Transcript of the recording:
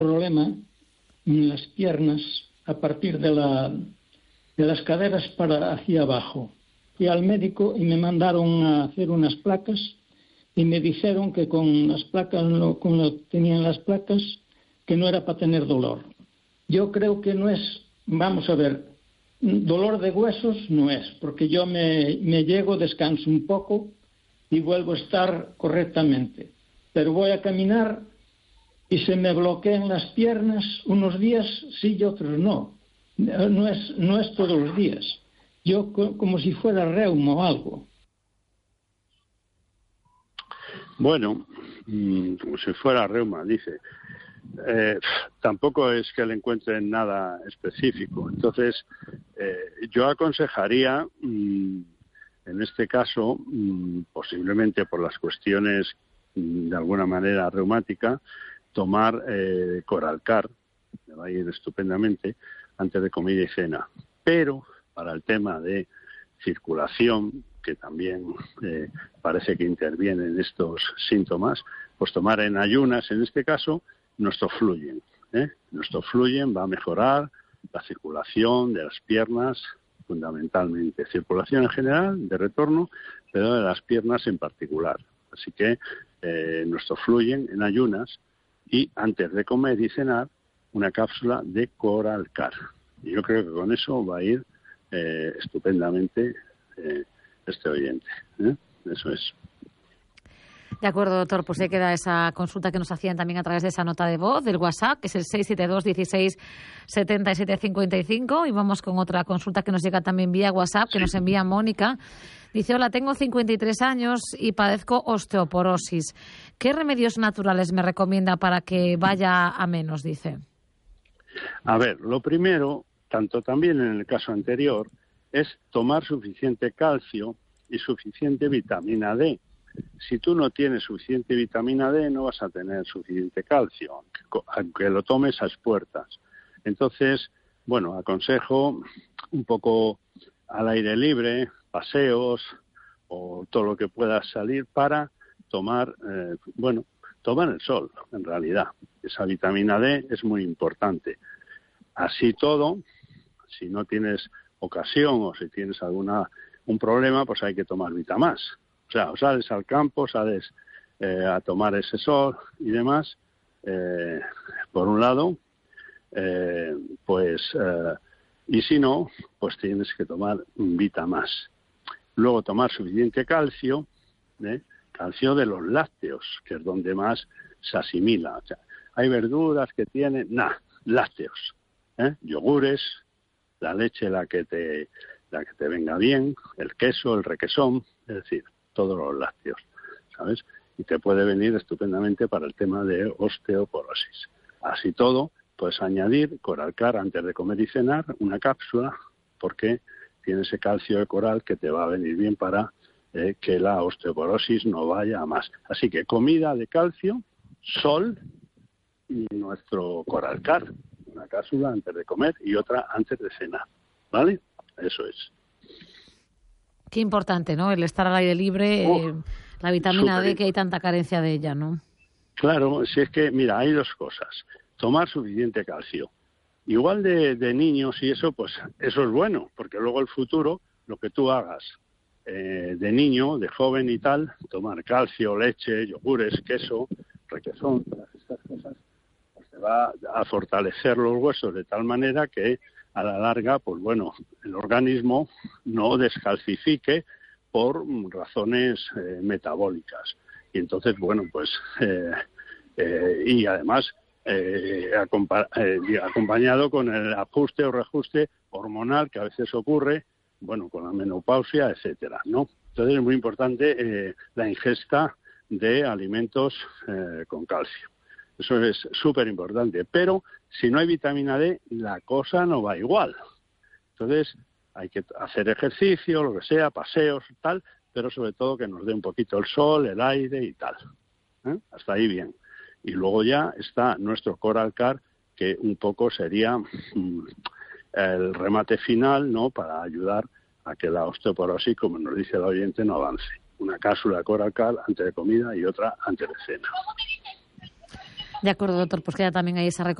problema en las piernas a partir de las caderas para hacia abajo. Fui al médico y me mandaron a hacer unas placas y me dijeron que con las placas, con lo que tenían las placas, que no era para tener dolor. Yo creo que no es, vamos a ver, dolor de huesos no es, porque yo me llego, descanso un poco y vuelvo a estar correctamente. Pero voy a caminar y se me bloquean las piernas unos días sí y otros no. No es todos los días. Yo como si fuera reuma o algo. Bueno, como si fuera reuma, dice. Tampoco es que le encuentren nada específico. Entonces, yo aconsejaría, en este caso, posiblemente por las cuestiones de alguna manera reumática, tomar Coralcar, me va a ir estupendamente, antes de comida y cena. Pero para el tema de circulación, que también parece que interviene en estos síntomas, pues tomar en ayunas, en este caso, nuestro Fluyen. Nuestro Fluyen va a mejorar la circulación de las piernas, fundamentalmente. Circulación en general, de retorno, pero de las piernas en particular. Así que nuestro Fluyen en ayunas y antes de comer y cenar, una cápsula de Coralcar. Y yo creo que con eso va a ir estupendamente este oyente. Eso es. De acuerdo, doctor. Pues ahí queda esa consulta que nos hacían también a través de esa nota de voz del WhatsApp, que es el 672 16 77 55. Y vamos con otra consulta que nos llega también vía WhatsApp, que nos envía Mónica. Dice, hola, tengo 53 años y padezco osteoporosis. ¿Qué remedios naturales me recomienda para que vaya a menos? Dice. A ver, lo primero, tanto también en el caso anterior, es tomar suficiente calcio y suficiente vitamina D. Si tú no tienes suficiente vitamina D, no vas a tener suficiente calcio, aunque lo tomes a expuertas. Entonces, bueno, aconsejo un poco al aire libre, paseos o todo lo que pueda salir para tomar, tomar el sol, en realidad. Esa vitamina D es muy importante. Así todo, si no tienes ocasión o si tienes un problema, pues hay que tomar Vitamás. O sea, o sales al campo, sales a tomar ese sol y demás, por un lado, y si no, pues tienes que tomar un Vitamás. Luego tomar suficiente calcio, calcio de los lácteos, que es donde más se asimila. O sea, hay verduras que tienen, lácteos, yogures, la leche la que te venga bien, el queso, el requesón, es decir, todos los lácteos, ¿sabes? Y te puede venir estupendamente para el tema de osteoporosis. Así todo, puedes añadir Coralcar antes de comer y cenar, una cápsula, porque tiene ese calcio de coral que te va a venir bien para que la osteoporosis no vaya a más. Así que comida de calcio, sol y nuestro Coralcar, una cápsula antes de comer y otra antes de cenar, ¿vale? Eso es. Qué importante, ¿no? El estar al aire libre, la vitamina D, que hay tanta carencia de ella, ¿no? Claro, si es que, mira, hay dos cosas. Tomar suficiente calcio. Igual de niños y eso, pues eso es bueno, porque luego el futuro, lo que tú hagas de niño, de joven y tal, tomar calcio, leche, yogures, queso, requesón, todas estas cosas, pues te va a fortalecer los huesos de tal manera que a la larga, pues bueno, el organismo no descalcifique por razones metabólicas. Y entonces, bueno, pues, y además acompañado con el ajuste o reajuste hormonal que a veces ocurre, bueno, con la menopausia, etcétera, ¿no? Entonces es muy importante la ingesta de alimentos con calcio. Eso es súper importante. Pero si no hay vitamina D, la cosa no va igual. Entonces hay que hacer ejercicio, lo que sea, paseos, tal, pero sobre todo que nos dé un poquito el sol, el aire y tal. Hasta ahí bien. Y luego ya está nuestro Coralcar, que un poco sería el remate final, ¿no?, para ayudar a que la osteoporosis, como nos dice el oyente, no avance. Una cápsula de Coralcar antes de comida y otra antes de cena. De acuerdo, doctor, pues queda también ahí esa recomendación.